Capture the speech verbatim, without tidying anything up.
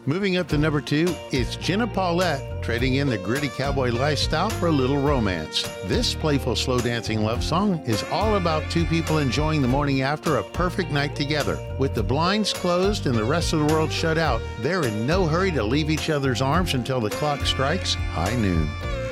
Moving up to number two, it's Jenna Paulette, trading in the gritty cowboy lifestyle for a little romance. This playful slow dancing love song is all about two people enjoying the morning after a perfect night together. With the blinds closed and the rest of the world shut out, they're in no hurry to leave each other's arms until the clock strikes high noon.